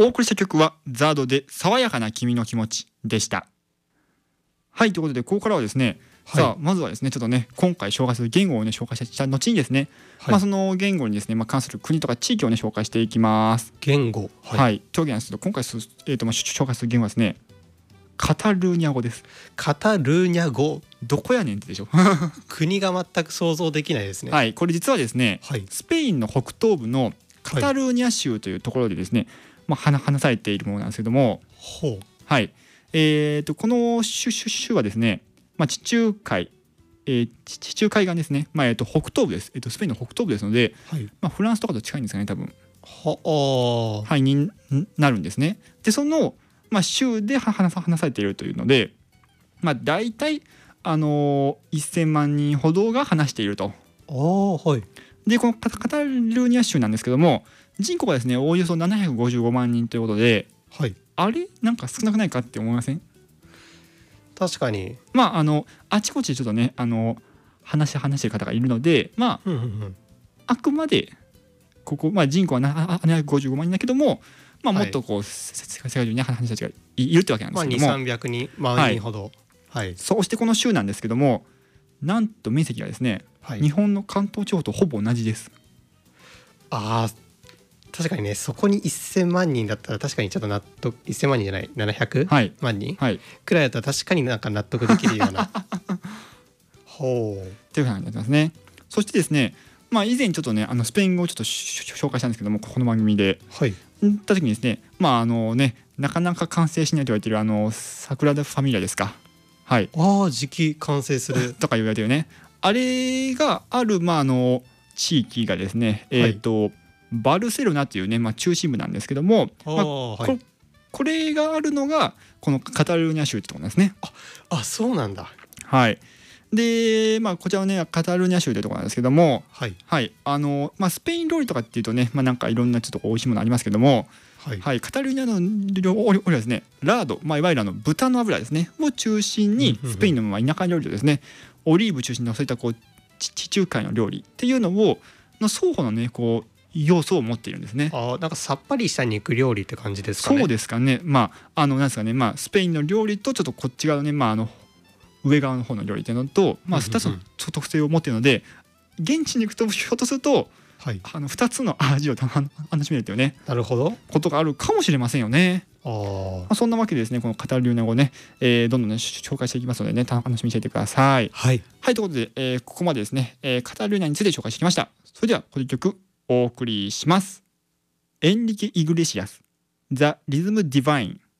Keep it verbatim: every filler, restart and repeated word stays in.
お送りした曲はザードで爽やかな君の気持ちでした。はい、ということでここからはですね、はい、さあまずはですねちょっとね今回紹介する言語をね紹介した後にですね、はい、まあその言語にですね、まあ、関する国とか地域をね紹介していきます。 言語、 はい、はい、というわけなんですけど今回す、えー、とまあ紹介する言語はですねカタルーニャ語です。 カタルーニャ語、 どこやねんってでしょ国が全く想像できないですね。 はい、これ実はですね、はい、スペインの北東部のカタルーニャ州というところでですね、はい、まあ、話されているものなんですけども、 ほう、 はい、えー、とこの州はですね、まあ、地中海、えー、地中海岸ですね、まあ、えー、と北東部です、えー、とスペインの北東部ですので、はい、まあ、フランスとかと近いんですかね多分は、 はい、になるんですね。でその、まあ、州で話されているというので、まあ、大体、あのー、せんまんにんほどが話していると。 あ、はい、 でこのカタルーニャ州なんですけども人口がですねおおよそななひゃくごじゅうごまんにんということで、はい、あれなんか少なくないかって思いません？ 確かに。 まああのあちこちでちょっとねあの話話してる方がいるのでまあ、 うんうんうん、 あくまでここ、まあ、人口はななひゃくごじゅうごまんにんだけども、まあ、もっとこう、はい、世界中に話したちがいるってわけなんですけども、 まあ、にせんさんびゃくにんまん人ほど、はいはい、 そうしてこの州なんですけどもなんと面積がですね、はい、日本の関東地方とほぼ同じです。 あー確かにねそこにせんまんにんだったら確かにちょっと納得せんまんにんじゃないななひゃくまんにん、はい、くらいだったら確かになんか納得できるようなほうっていう感じになってますね。そしてですねまあ以前ちょっとねあのスペイン語をちょっと紹介したんですけどもこの番組で、はい、行った時にですねまああのねなかなか完成しないと言われているあのサグラダ・ファミリアですか、はい、 ああ時期完成するとか言われてるねあれがあるまああの地域がですねえっと、はい、バルセロナというね、まあ、中心部なんですけども、あ、まあはい、こ, これがあるのがこのカタルーニャ州ってところなんですね。 あ, あそうなんだ。 はいでまあ、こちらのねカタルーニャ州というところなんですけども、はいはいあのまあ、スペイン料理とかっていうとね、まあ、なんかいろんなちょっと美味しいものありますけども、はいはい、カタルーニャの料理はですねラード、まあ、いわゆるあの豚の油ですねを中心にスペインのまあ田舎料理とですねオリーブ中心のそういったこう地中海の料理っていうのをの双方のねこう要素を持っているんですね。 あなんかさっぱりした肉料理って感じですかね。 そうですかね。まああのなんですかね、まあ、スペインの料理とちょっとこっち側のね、まあ、あの上側の方の料理というのと、まあ、ふたつの特性を持っているので現地に行くとひょっとすると、はい、あのふたつの味を楽しめるというねなるほどことがあるかもしれませんよね。あ、まあ、そんなわけでですねこのカタルーニャ語ね、えー、どんどん、ね、紹介していきますのでね楽しみにしていてください。はい、はい、ということで、えー、ここまでですね、えー、カタルーニャについて紹介してきました。それではこの曲お送りします。エンリケ・イグレシアス The Rhythm Divine